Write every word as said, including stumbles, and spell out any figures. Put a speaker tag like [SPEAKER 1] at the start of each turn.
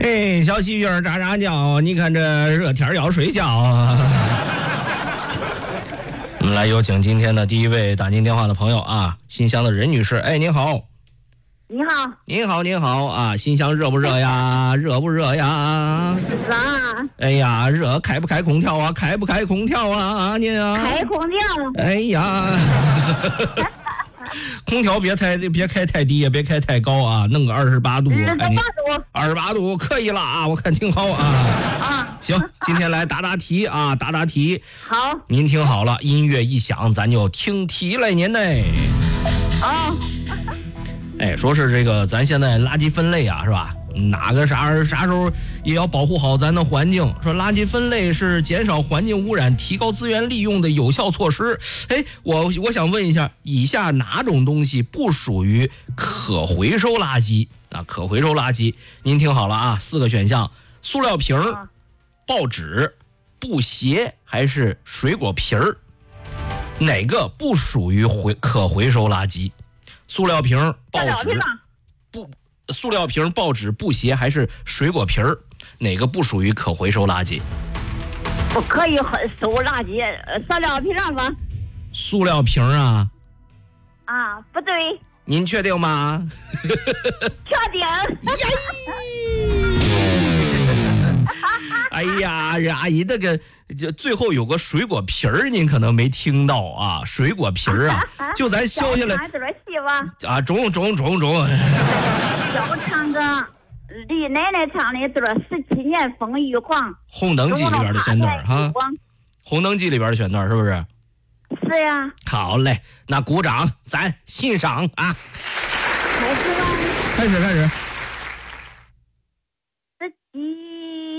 [SPEAKER 1] 嘿，小喜鹊喳喳叫，你看这热天要睡觉啊。我们来有请今天的第一位打进电话的朋友啊，新乡的任女士。哎，您好。
[SPEAKER 2] 你好，
[SPEAKER 1] 您好，您好啊！新乡热不热呀？热不热呀？
[SPEAKER 2] 热啊！
[SPEAKER 1] 哎呀，热，开不开空调啊？开不开空调啊？您啊？
[SPEAKER 2] 开空调。
[SPEAKER 1] 哎呀，空调别太别开太低呀，别开太高啊，弄个二十八度，
[SPEAKER 2] 二十八度，
[SPEAKER 1] 二十八度可以了啊，我看挺好啊。
[SPEAKER 2] 啊，
[SPEAKER 1] 行，今天来答答题啊，答答题。
[SPEAKER 2] 好，
[SPEAKER 1] 您听好了，音乐一响，咱就听题来您嘞。
[SPEAKER 2] 哦。
[SPEAKER 1] 哎，说是这个，咱现在垃圾分类啊，是吧？哪个啥啥时候也要保护好咱的环境。说垃圾分类是减少环境污染、提高资源利用的有效措施。哎，我我想问一下，以下哪种东西不属于可回收垃圾啊？可回收垃圾，您听好了啊，四个选项：塑料瓶、报纸、布鞋还是水果皮儿？哪个不属于回可回收垃圾？塑料瓶、报纸、不塑料瓶、报纸、布鞋还是水果皮儿，哪个不属于可回收垃圾？
[SPEAKER 2] 不可以收垃圾，塑料瓶吧？
[SPEAKER 1] 塑料瓶啊？
[SPEAKER 2] 啊，不对。
[SPEAKER 1] 您确定吗？
[SPEAKER 2] 确定。
[SPEAKER 1] 哎呀，这阿姨那个就最后有个水果皮儿，您可能没听到啊，水果皮儿啊，就咱削下来啊，中中中中。
[SPEAKER 2] 要唱个李奶奶唱的这十七年风雨狂，
[SPEAKER 1] 红灯记里边的选段哈，红灯记里边的选段是不是？
[SPEAKER 2] 是呀。
[SPEAKER 1] 好嘞，那鼓掌，咱欣赏啊。
[SPEAKER 2] 开始吧。
[SPEAKER 1] 开始开始。